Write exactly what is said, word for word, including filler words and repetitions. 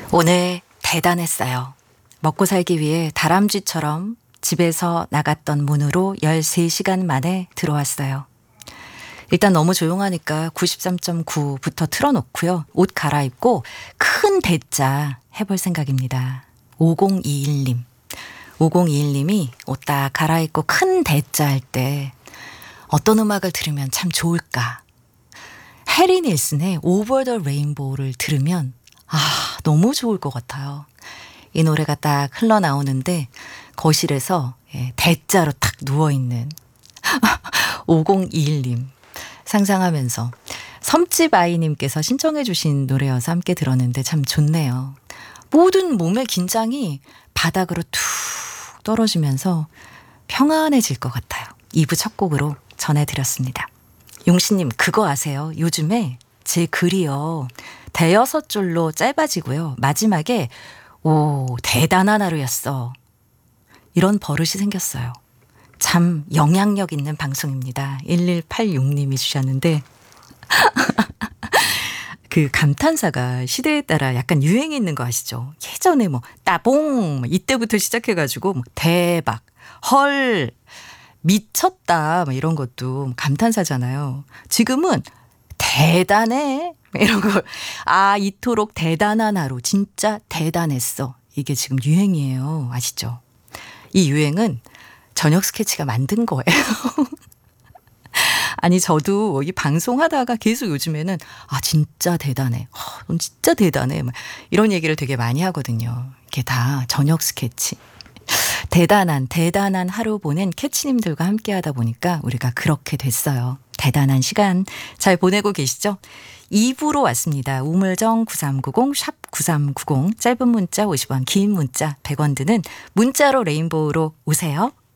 오늘 대단했어요. 먹고 살기 위해 다람쥐처럼 집에서 나갔던 문으로 열세 시간 만에 들어왔어요. 일단 너무 조용하니까 구십삼 점 구부터 틀어놓고요. 옷 갈아입고 큰 대짜 해볼 생각입니다. 오공이일 님. 오공이일 님이 옷 딱 갈아입고 큰 대짜 할 때 어떤 음악을 들으면 참 좋을까? 해리 닐슨의 Over the Rainbow를 들으면 아, 너무 좋을 것 같아요. 이 노래가 딱 흘러나오는데 거실에서 대자로 딱 누워있는 오공이일 님 상상하면서 섬집 아이님께서 신청해 주신 노래여서 함께 들었는데 참 좋네요. 모든 몸의 긴장이 바닥으로 툭 떨어지면서 평안해질 것 같아요. 이 부 첫 곡으로 전해드렸습니다. 용신님 그거 아세요? 요즘에 제 글이요. 대여섯 줄로 짧아지고요. 마지막에 오 대단한 하루였어. 이런 버릇이 생겼어요. 참 영향력 있는 방송입니다. 일일팔육 님이 주셨는데 그 감탄사가 시대에 따라 약간 유행이 있는 거 아시죠? 예전에 뭐 따봉 이때부터 시작해가지고 뭐 대박, 헐, 미쳤다 뭐 이런 것도 감탄사잖아요. 지금은 대단해 이런 걸 아 이토록 대단한 하루 진짜 대단했어. 이게 지금 유행이에요. 아시죠? 이 유행은 저녁 스케치가 만든 거예요. 아니 저도 이 방송하다가 계속 요즘에는 아 진짜 대단해. 어, 넌 진짜 대단해. 이런 얘기를 되게 많이 하거든요. 이게 다 저녁 스케치. 대단한 대단한 하루 보낸 캐치님들과 함께 하다 보니까 우리가 그렇게 됐어요. 대단한 시간 잘 보내고 계시죠? 이 부로 왔습니다. 우물정 구삼구공 샵 구삼구공 짧은 문자 오십 원 긴 문자 백 원 드는 문자로 레인보우로 오세요.